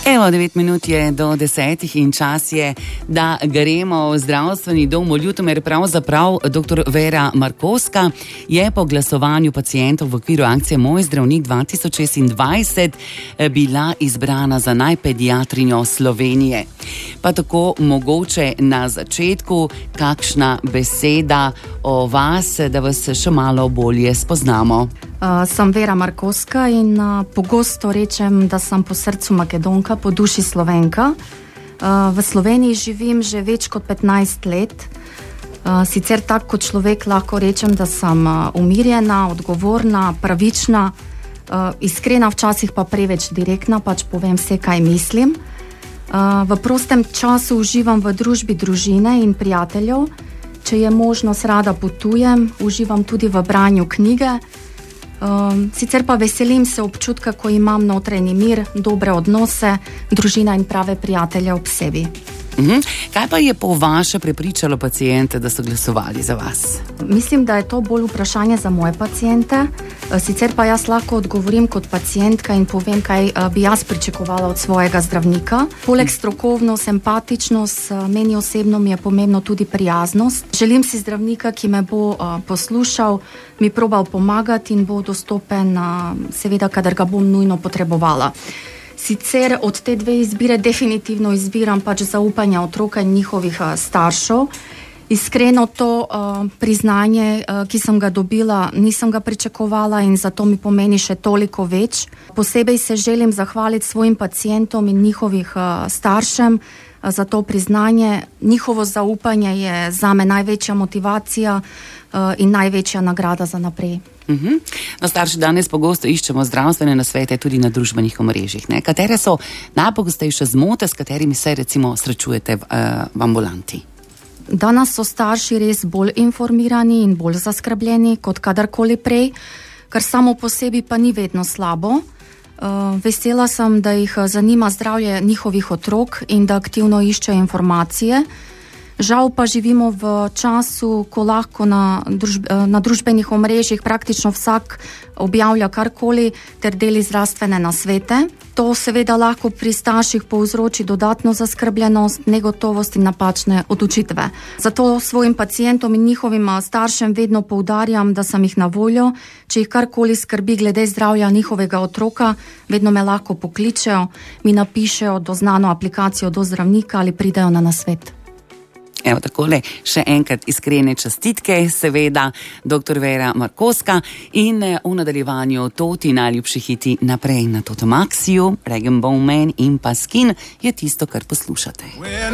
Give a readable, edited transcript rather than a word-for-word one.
Evo, 9 minut je do 10 in čas je, da gremo v zdravstveni dom v Ljutomer. Pravzaprav dr. Vera Markovska je po glasovanju pacientov v okviru akcije Moj zdravnik 2026 bila izbrana za najpediatrinjo Slovenije. Pa tako mogoče na začetku kakšna beseda o vas, da vas še malo bolje spoznamo. Sem Vera Markovska in pogosto rečem, da sem po srcu Makedonka, po duši Slovenka. V Sloveniji živim že več kot 15 let. Sicer tako kot človek lahko rečem, da sem umirjena, odgovorna, pravična, iskrena, včasih pa preveč direktna, pač povem vse, kaj mislim. V prostem času uživam v družbi družine in prijateljev. Če je možnost, rada potujem, uživam tudi v branju knjige. Sicer pa veselim se občutka, ko imam notranji mir, dobre odnose, družina in prave prijatelje ob sebi. Kaj pa je po vaše prepričalo pacijente, da so glasovali za vas? Mislim, da je to bolj vprašanje za moje pacijente. Sicer pa jaz lahko odgovorim kot pacijentka in povem, kaj bi jaz pričakovala od svojega zdravnika. Poleg strokovnost, empatičnost, meni osebno mi je pomembno tudi prijaznost. Želim si zdravnika, ki me bo poslušal, mi probal pomagati in bo dostopen, seveda, kadar ga bom nujno potrebovala. Sicer od te dve izbire definitivno izbiram pač zaupanje otroka in njihovih staršev. Iskreno to priznanje, ki sem ga dobila, nisem ga pričakovala in zato mi pomeni še toliko več. Posebej se želim zahvaliti svojim pacientom in njihovih staršem za to priznanje. Njihovo zaupanje je zame največja motivacija in največja nagrada za naprej. No, starši danes pogosto iščemo zdravstvene nasvete tudi na družbenih omrežjih. Katere so najpogostejše zmote, s katerimi se recimo srečujete v ambulanti? Danes so starši res bolj informirani in bolj zaskrbljeni kot kadarkoli prej, kar samo po sebi pa ni vedno slabo. Vesela sem, da jih zanima zdravje njihovih otrok in da aktivno iščejo informacije. Žal pa živimo v času, ko lahko na družbenih omrežjih praktično vsak objavlja karkoli ter deli zdravstvene nasvete. To seveda lahko pri starših povzroči dodatno zaskrbljenost, negotovost in napačne odločitve. Zato svojim pacientom in njihovim staršem vedno poudarjam, da sem jih na voljo. Če jih karkoli skrbi glede zdravja njihovega otroka, vedno me lahko pokličejo, mi napišejo doznano aplikacijo do zdravnika ali pridejo na nasvet. Evo takole, še enkrat iskrene čestitke, seveda, dr. Vera Markovska in v nadaljevanju toti najljubši hiti naprej na Totomaxiju, Rag & Bone Man in pa Skin je tisto, kar poslušate.